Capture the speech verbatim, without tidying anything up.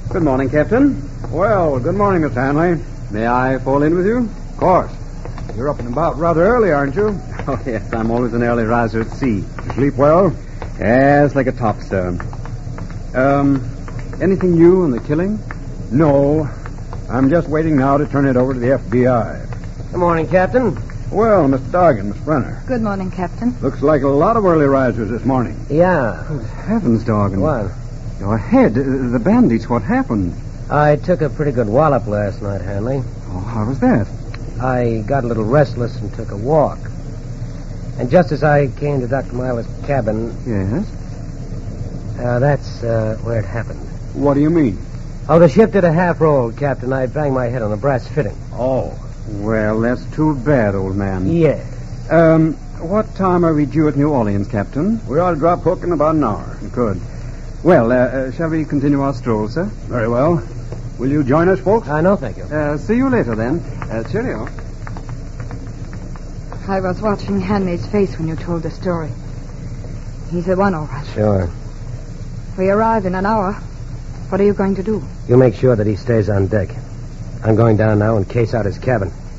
Good morning, Captain. Well, good morning, Mister Hanley. May I fall in with you? Of course. You're up and about rather early, aren't you? Oh, yes, I'm always an early riser at sea. You sleep well? Yes, like a topstar. Um, anything new on the killing? No. I'm just waiting now to turn it over to the F B I. Good morning, Captain. Well, Mister Dargan, Miss Brenner. Good morning, Captain. Looks like a lot of early risers this morning. Yeah. Good heavens, Dorgan. What? Your head, uh, the bandits, what happened? I took a pretty good wallop last night, Hanley. Oh, how was that? I got a little restless and took a walk. And just as I came to Doctor Myler's cabin... Yes? Uh, that's uh, where it happened. What do you mean? Oh, the ship did a half roll, Captain. I banged my head on a brass fitting. Oh. Well, that's too bad, old man. Yes. Um, what time are we due at New Orleans, Captain? We ought to drop hook in about an hour. Good. Well, uh, uh, shall we continue our stroll, sir? Very well. Will you join us, folks? Uh, no, thank you. Uh, see you later, then. Uh, cheerio. I was watching Hanley's face when you told the story. He's the one, all right. Sure. We arrive in an hour. What are you going to do? You make sure that he stays on deck. I'm going down now and case out his cabin.